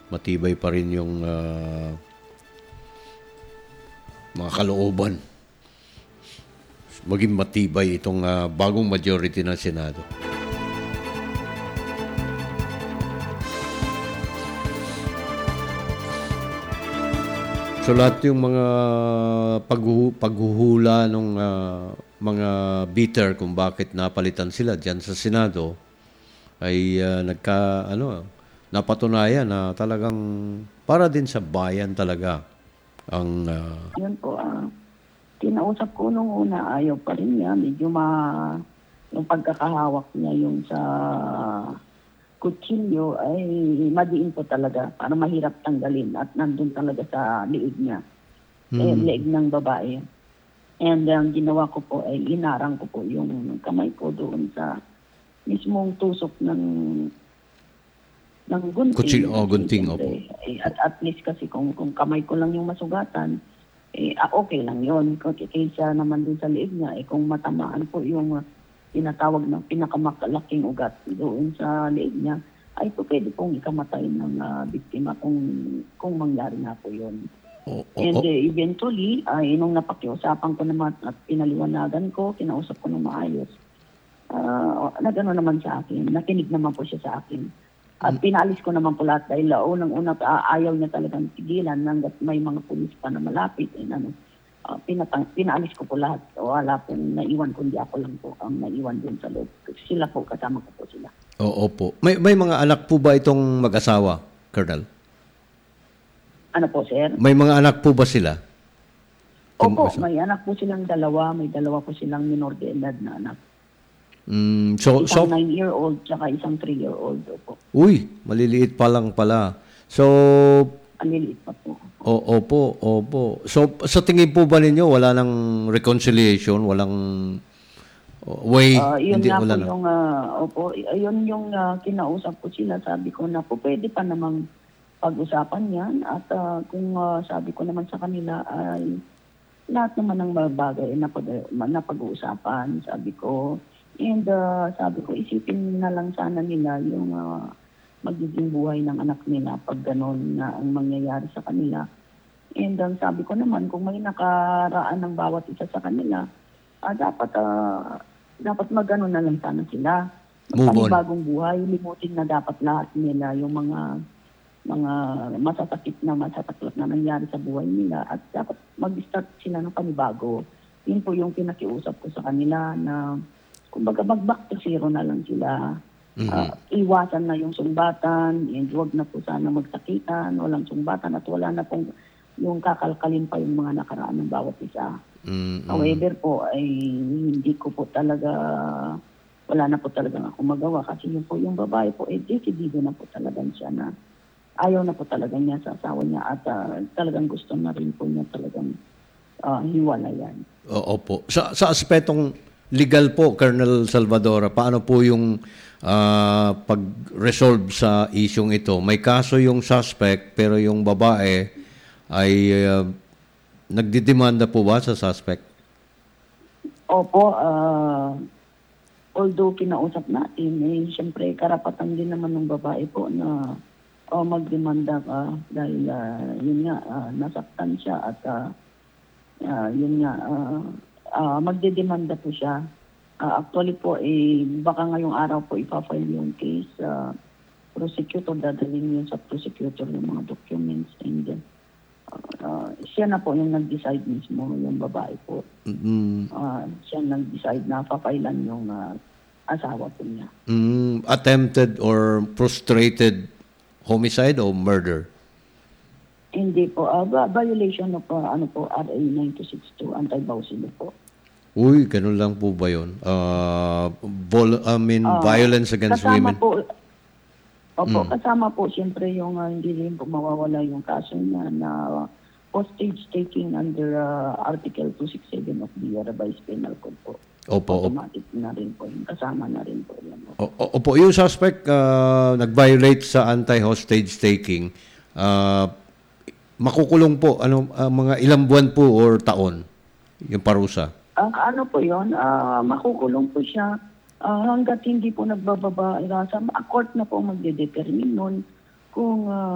matibay pa rin yung mga kalooban. Maging matibay itong bagong majority ng Senado. So lahat yung mga paghuhula ng mga bitter kung bakit napalitan sila diyan sa Senado ay napatunayan na talagang para din sa bayan talaga ang Yun po, kinausap ko nung una, ayaw pa rin niya. Medyo yung pagkakahawak niya yung sa kutsilyo ay madiin po talaga. Para mahirap tanggalin at nandun talaga sa liig niya. Liig ng babae. And ang ginawa ko po ay inarang ko po yung kamay ko doon sa mismong tusok ng gunting. gunting, opo. At least kasi kung kamay ko lang yung masugatan, okay lang yun. Kaysa naman dun sa liig niya, kung matamaan po yung tinatawag ng pinakamalaking ugat doon sa liig niya, ay po pwede pong ikamatay ng biktima kung mangyari nga po yun. Eventually, nung napakiusapan ko naman at pinaliwanagan ko, kinausap ko ng maayos, nagano naman sa akin, nakinig naman po siya sa akin. At pinalis ko naman po lahat dahil unang-una ayaw niya talagang tigilan hanggat may mga pulis pa na malapit. Pinalis ko po lahat. Wala pong naiwan kundi ako lang po ang naiwan din sa loob. Sila po, kasama ko po sila. Oo po. May mga anak po ba itong mag-asawa, Colonel? Ano po, sir? May mga anak po ba sila? Opo, may anak po silang dalawa. May dalawa po silang minor de edad na anak. Isang 9-year-old tsaka isang 3-year-old. Opo. Uy, maliliit pa lang pala. So, maliliit pa po. Opo. So, sa tingin po ba ninyo, wala nang reconciliation? Walang way? Yun hindi, nga wala po yung, ayun yung kinausap ko sila. Sabi ko na po, pwede pa namang pag-usapan yan. At kung sabi ko naman sa kanila ay lahat naman ng bagay na pag-uusapan, sabi ko. And sabi ko, isipin na lang sana nila yung magiging buhay ng anak nila pag gano'n na ang mangyayari sa kanila. And sabi ko naman, kung may nakaraan ng bawat isa sa kanila, dapat mag-ano na lang sana sila. Panibagong buhay, limutin na dapat lahat nila yung mga masasakit na nangyari sa buhay nila at dapat mag-start sila ng panibago. Yun po yung pinakiusap ko sa kanila na kumbaga mag-back to zero na lang sila. Iwasan na yung sumbatan, and huwag na po sana magsakitan, walang sumbatan at wala na pong yung kakalkalin pa yung mga nakaraan ng bawat isa. However po, ay hindi ko po talaga, wala na po talaga ako magawa kasi yung babae po, decidido na po talaga siya na ayaw na po talaga niya sa asawa niya at talagang gusto na rin po niya talagang hiwalayan. Opo. Sa aspetong legal po, Colonel Salvadora, paano po yung pag-resolve sa isyong ito? May kaso yung suspect pero yung babae ay nagdidemanda po ba sa suspect? Opo. Although kinausap natin, siyempre karapatan din naman ng babae po na magdemanda ka dahil yun nga, nasaktan siya at yun nga, magdedemanda po siya. Actually po, baka ngayong araw po ipafile yung case prosecutor, dadalhin yun sa prosecutor yung mga documents and siya na po yung nag-decide mismo, yung babae po. Siya nag-decide na papailan yung asawa po niya. Attempted or frustrated homicide o murder? Hindi po. Violation of RA 9262, anti-bawsilo po. Uy, ganun lang po ba yun? Violence against women? Kasama po siyempre yung hindi rin po mawawala yung kaso niya na hostage taking under Article 267 of the Revised Penal Code po. Opo. Automatic na rin po yung kasama na rin po. Opo, yung suspect nag-violate sa anti-hostage taking, makukulong po, mga ilang buwan po or taon yung parusa? Ano po yun, makukulong po siya hanggat hindi po nagbababa. Court na po magdedetermine nun kung